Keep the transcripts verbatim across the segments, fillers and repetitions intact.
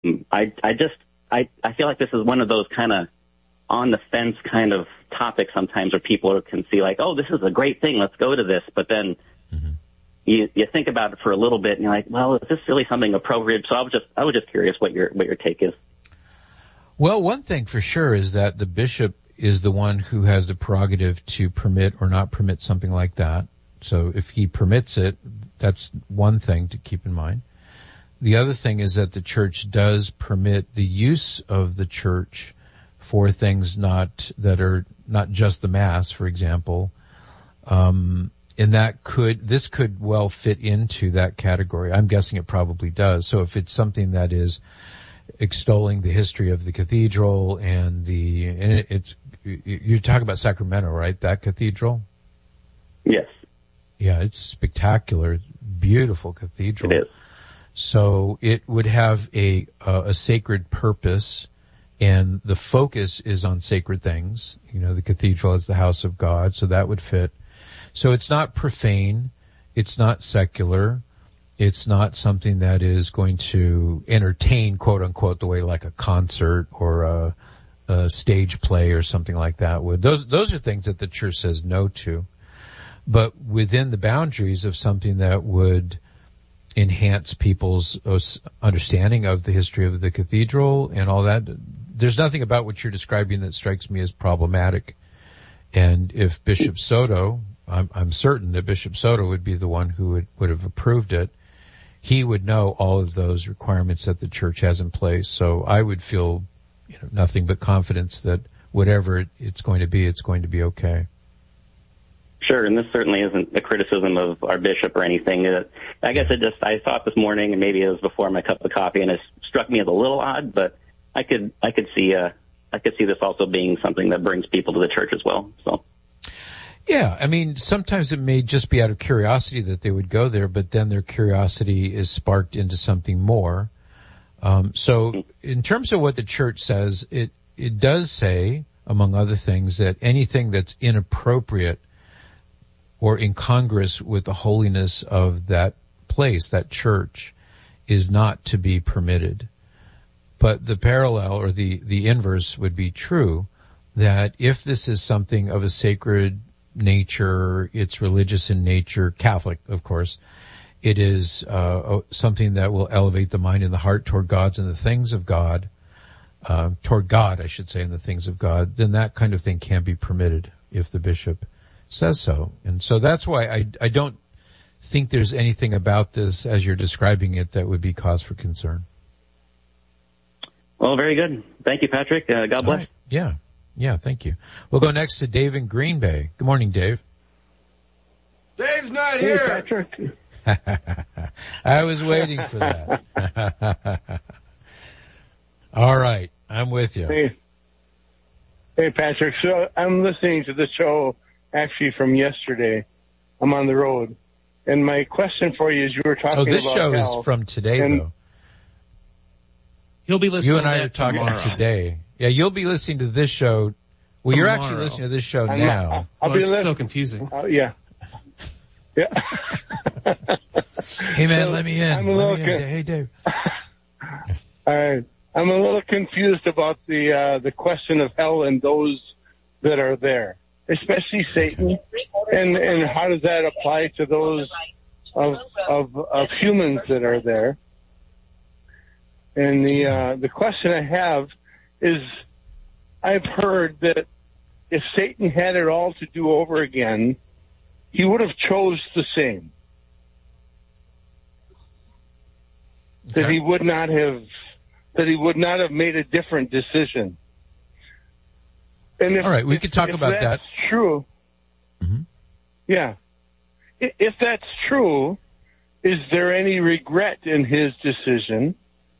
I, I just, I, I feel like this is one of those kind of on the fence kind of topics sometimes where people can see like, oh, this is a great thing, let's go to this. But then mm-hmm. you, you think about it for a little bit and you're like, well, is this really something appropriate? So I was just, I was just curious what your, what your take is. Well, one thing for sure is that the bishop is the one who has the prerogative to permit or not permit something like that. So if he permits it, that's one thing to keep in mind. The other thing is that the church does permit the use of the church for things not, that are not just the Mass, for example. Um, and that could, this could well fit into that category. I'm guessing it probably does. So if it's something that is extolling the history of the cathedral and the, and it, it's, you're talking about Sacramento, right? That cathedral? Yes. Yeah, it's spectacular. Beautiful cathedral. It is. So it would have a, uh, a sacred purpose, and the focus is on sacred things. You know, the cathedral is the house of God, so that would fit. So it's not profane. It's not secular. It's not something that is going to entertain, quote unquote, the way like a concert or a, a stage play or something like that would. Those, those are things that the church says no to. But within the boundaries of something that would enhance people's understanding of the history of the cathedral and all that, there's nothing about what you're describing that strikes me as problematic. And if Bishop Soto, I'm, I'm certain that Bishop Soto would be the one who would, would have approved it. He would know all of those requirements that the church has in place. So I would feel, you know, nothing but confidence that whatever it's going to be, it's going to be okay. Sure, and this certainly isn't a criticism of our bishop or anything. Uh, I guess it just, I saw it this morning, and maybe it was before my cup of coffee, and it struck me as a little odd, but I could, I could see, uh, I could see this also being something that brings people to the church as well, so. Yeah, I mean, sometimes it may just be out of curiosity that they would go there, but then their curiosity is sparked into something more. Um, so in terms of what the church says, it, it does say, among other things, that anything that's inappropriate or incongruous with the holiness of that place, that church, is not to be permitted. But the parallel or the, the inverse would be true, that if this is something of a sacred nature, it's religious in nature, Catholic, of course, it is uh, something that will elevate the mind and the heart toward God's and the things of God, uh, toward God, I should say, and the things of God, then that kind of thing can be permitted if the bishop says so. And so that's why I, I don't think there's anything about this as you're describing it that would be cause for concern. Well, very good. Thank you, Patrick. Uh, God bless. Right. Yeah. Yeah, thank you. We'll go next to Dave in Green Bay. Good morning, Dave. Dave's not hey, here. Patrick. I was waiting for that. All right. I'm with you. Hey, hey, Patrick. So I'm listening to the show actually from yesterday. I'm on the road. And my question for you is, you were talking about Oh, this about show hell, is from today, and, though. He'll be listening You and to I that are talking tomorrow. today. Yeah, you'll be listening to this show. Well, you're Tomorrow. actually listening to this show I'm now. not- I'll Oh, be this is listening. so confusing. Oh, yeah. Yeah. Hey, man, So, let me in. I'm a Let little me in. con- Hey, Dave. All right. I'm a little confused about the uh, the question of hell and those that are there, especially Satan, and and how does that apply to those of of of humans that are there? And the uh, the question I have is, I've heard that if Satan had it all to do over again, he would have chose the same. Okay. That he would not have, that he would not have made a different decision. And if, All right, we if, could talk if about that's that. True. Mhm. Yeah. I- If that's true, is there any regret in his decision?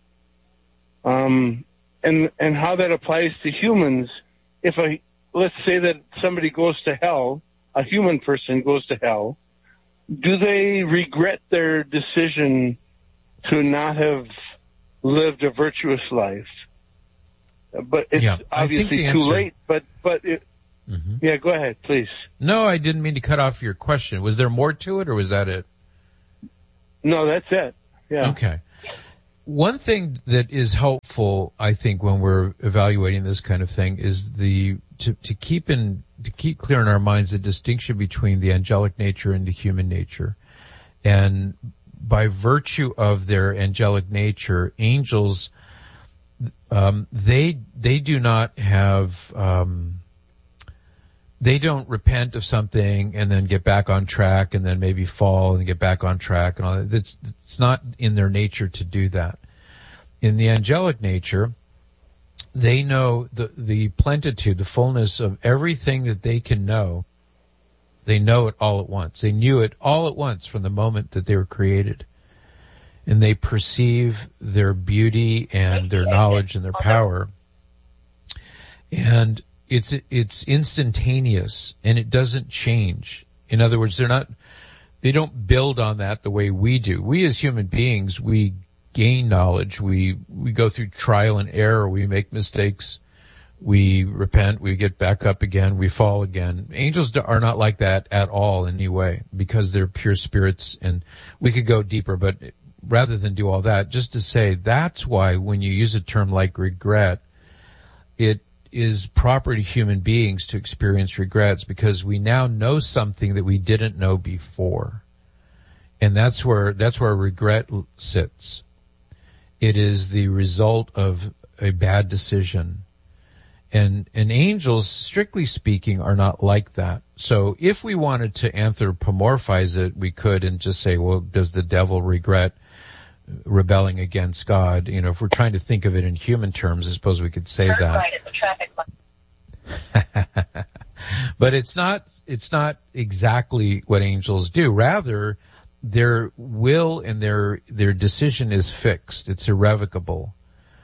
Um, and and how that applies to humans? If a let's say that somebody goes to hell, a human person goes to hell, do they regret their decision to not have lived a virtuous life? But it's Yeah, I think obviously the too answer- late. But but it, Mhm. yeah, go ahead, please. No, I didn't mean to cut off your question. Was there more to it, or was that it? No, that's it. Yeah. Okay. one thing that is helpful, I think, when we're evaluating this kind of thing is the to, to keep in to keep clear in our minds the distinction between the angelic nature and the human nature. And by virtue of their angelic nature, angels, um, they they do not have um, they don't repent of something and then get back on track and then maybe fall and get back on track and all that. It's, it's not in their nature to do that. In the angelic nature, they know the, the plenitude, the fullness of everything that they can know. They know it all at once. They knew it all at once from the moment that they were created. And they perceive their beauty and their knowledge and their power. And It's, it's instantaneous and it doesn't change. In other words, they're not, they don't build on that the way we do. We as human beings, we gain knowledge. We, we go through trial and error. We make mistakes. We repent. We get back up again. We fall again. Angels are not like that at all in any way because they're pure spirits, and we could go deeper, but rather than do all that, just to say that's why when you use a term like regret, it is proper to human beings to experience regrets because we now know something that we didn't know before. And that's where, that's where regret sits. It is the result of a bad decision. And, and angels, strictly speaking, are not like that. So if we wanted to anthropomorphize it, we could and just say, well, does the devil regret rebelling against God? You know, if we're trying to think of it in human terms, I suppose we could say Turn that. right at the traffic light. But it's not, it's not exactly what angels do. Rather, their will and their, their decision is fixed. It's irrevocable.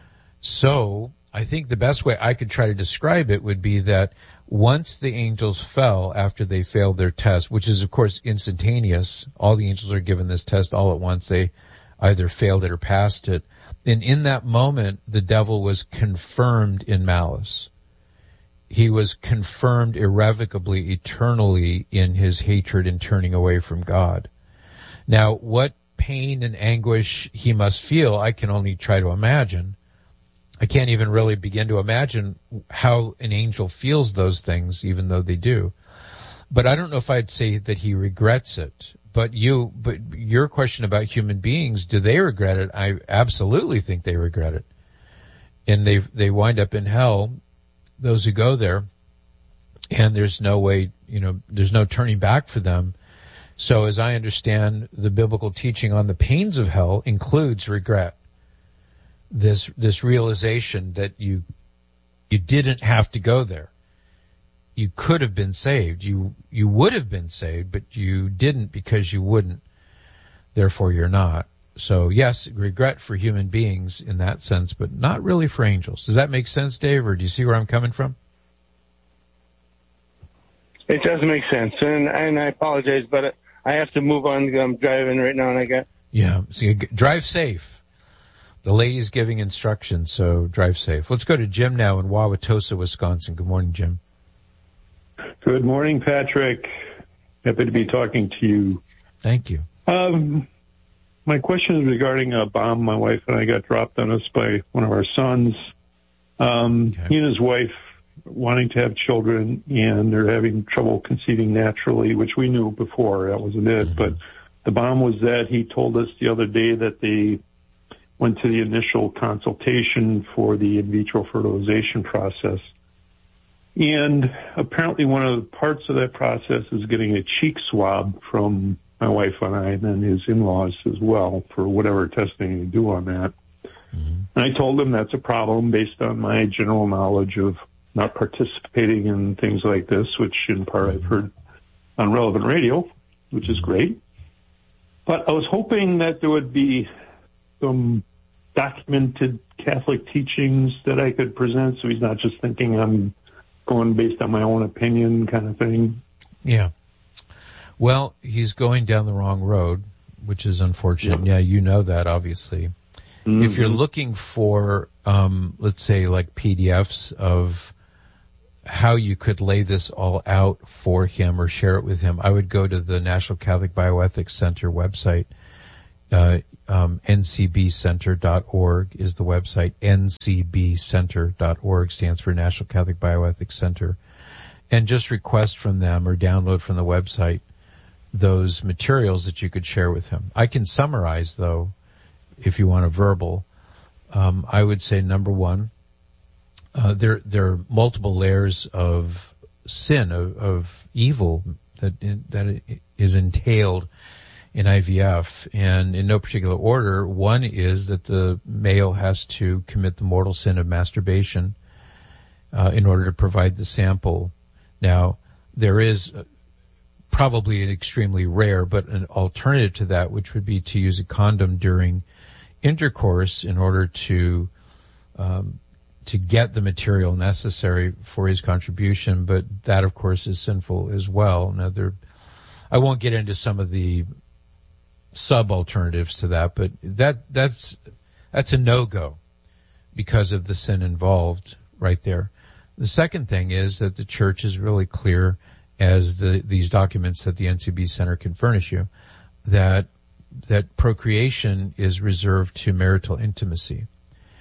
So, I think the best way I could try to describe it would be that once the angels fell after they failed their test, which is of course instantaneous, all the angels are given this test all at once, they either failed it or passed it. And in that moment, the devil was confirmed in malice. He was confirmed irrevocably, eternally in his hatred and turning away from God. Now, what pain and anguish he must feel, I can only try to imagine. I can't even really begin to imagine how an angel feels those things, even though they do. But I don't know if I'd say that he regrets it. But you, but your question about human beings, do they regret it? I absolutely think they regret it. And they, they wind up in hell, those who go there, and there's no way, you know, there's no turning back for them. So as I understand, the biblical teaching on the pains of hell includes regret. This, this realization that you, you didn't have to go there. You could have been saved. You, you would have been saved, but you didn't because you wouldn't. Therefore you're not. So yes, regret for human beings in that sense, but not really for angels. Does that make sense, Dave, or do you see where I'm coming from? It does make sense. And, and I apologize, but I have to move on because I'm driving right now and I got... Yeah. So drive safe. The lady's giving instructions, so drive safe. Let's go to Jim now in Wauwatosa, Wisconsin. Good morning, Jim. Good morning, Patrick. Happy to be talking to you. Thank you. Um, my question is regarding a bomb my wife and I got dropped on us by one of our sons. Um, okay. He and his wife wanting to have children, and they're having trouble conceiving naturally, which we knew before. That wasn't it. Mm-hmm. But the bomb was that he told us the other day that they went to the initial consultation for the in vitro fertilization process. And apparently one of the parts of that process is getting a cheek swab from my wife and I and then his in-laws as well for whatever testing you do on that. Mm-hmm. And I told him that's a problem based on my general knowledge of not participating in things like this, which in part I've heard on Relevant Radio, which is great. But I was hoping that there would be some documented Catholic teachings that I could present so he's not just thinking I'm going based on my own opinion kind of thing. Yeah. Well, he's going down the wrong road, which is unfortunate. Yeah, yeah you know that, obviously. Mm-hmm. If you're looking for, um, let's say, like P D Fs of how you could lay this all out for him or share it with him, I would go to the National Catholic Bioethics Center website. Uh, Um, N C B center dot org is the website. N C B center dot org stands for National Catholic Bioethics Center. And just request from them or download from the website those materials that you could share with him. I can summarize, though, if you want a verbal. Um, I would say, number one, uh, there there are multiple layers of sin, of, of evil that that is entailed in I V F, and in no particular order. One is that the male has to commit the mortal sin of masturbation uh, in order to provide the sample. Now, there is probably an extremely rare, but an alternative to that, which would be to use a condom during intercourse in order to um, to get the material necessary for his contribution. But that, of course, is sinful as well. Now, there, I won't get into some of the sub-alternatives to that, but that that's that's a no-go because of the sin involved right there. The second thing is that the church is really clear, as the these documents that the N C B Center can furnish you, that that procreation is reserved to marital intimacy.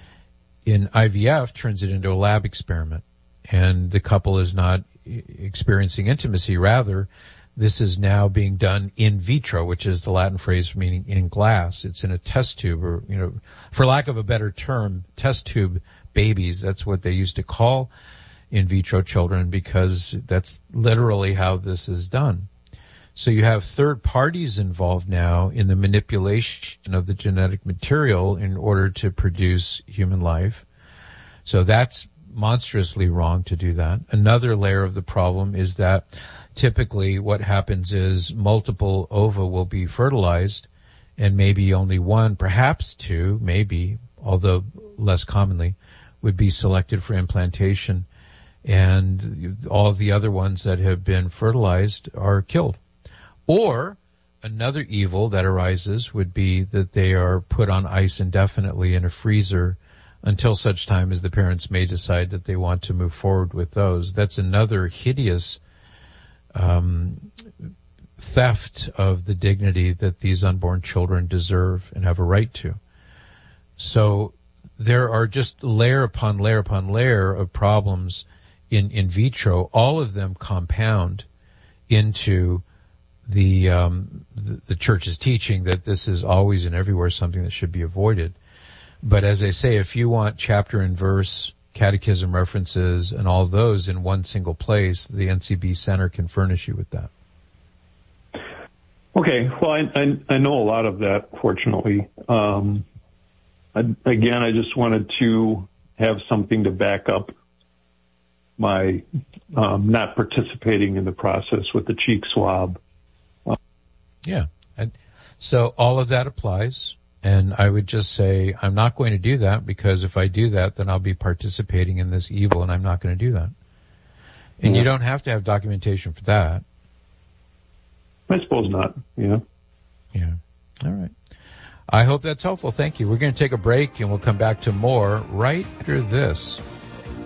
In I V F, turns it into a lab experiment, and the couple is not experiencing intimacy. Rather, this is now being done in vitro, which is the Latin phrase meaning in glass. It's in a test tube, or, you know, for lack of a better term, test tube babies. That's what they used to call in vitro children, because that's literally how this is done. So you have third parties involved now in the manipulation of the genetic material in order to produce human life. So that's monstrously wrong to do that. Another layer of the problem is that typically what happens is multiple ova will be fertilized, and maybe only one, perhaps two, maybe, although less commonly, would be selected for implantation, and all the other ones that have been fertilized are killed. Or another evil that arises would be that they are put on ice indefinitely in a freezer until such time as the parents may decide that they want to move forward with those. That's another hideous um, theft of the dignity that these unborn children deserve and have a right to. So there are just layer upon layer upon layer of problems in in vitro. All of them compound into the, um, the the church's teaching that this is always and everywhere something that should be avoided. But as I say, if you want chapter and verse, catechism references, and all those in one single place, the N C B Center can furnish you with that. Okay, well, I, I, I know a lot of that, fortunately. Um, I, again, I just wanted to have something to back up my um, not participating in the process with the cheek swab. Yeah. And so all of that applies. And I would just say, I'm not going to do that, because if I do that, then I'll be participating in this evil, and I'm not going to do that. And yeah. You don't have to have documentation for that. I suppose not. Yeah. Yeah. All right. I hope that's helpful. Thank you. We're going to take a break, and we'll come back to more right after this.